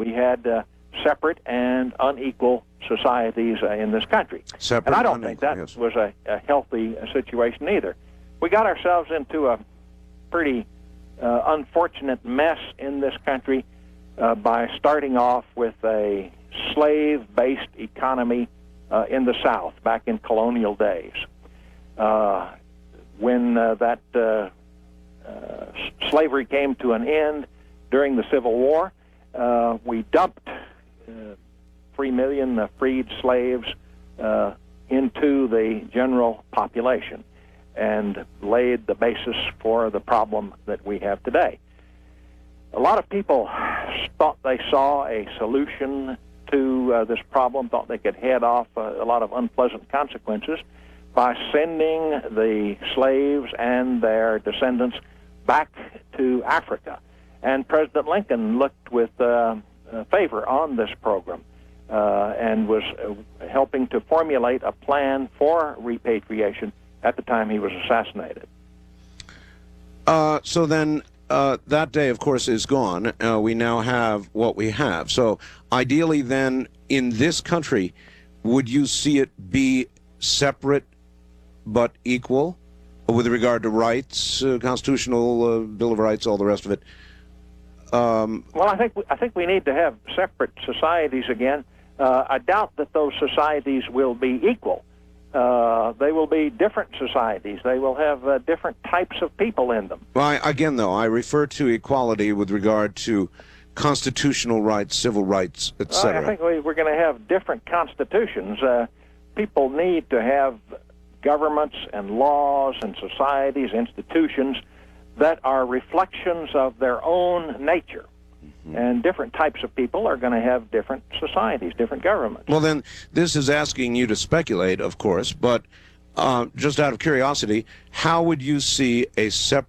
we had separate and unequal societies in this country. Separate and I don't and think unequal, that yes. was a healthy situation either. We got ourselves into a pretty unfortunate mess in this country by starting off with a slave-based economy in the South back in colonial days. When slavery came to an end during the Civil War, we dumped 3 million freed slaves into the general population and laid the basis for the problem that we have today. A lot of people thought they saw a solution to this problem, thought they could head off a lot of unpleasant consequences by sending the slaves and their descendants back to Africa. And President Lincoln looked with favor on this program and was helping to formulate a plan for repatriation at the time he was assassinated. So then that day, of course, is gone. We now have what we have. So ideally then, in this country, would you see it be separate but equal with regard to rights, constitutional Bill of Rights, all the rest of it? Well, I think we need to have separate societies again. I doubt that those societies will be equal. They will be different societies. They will have different types of people in them. Well, again, though, I refer to equality with regard to constitutional rights, civil rights, etc. I think we're going to have different constitutions. People need to have governments and laws and societies, institutions that are reflections of their own nature. Mm-hmm. And different types of people are going to have different societies, different governments. Well, then, this is asking you to speculate, of course, but just out of curiosity, how would you see a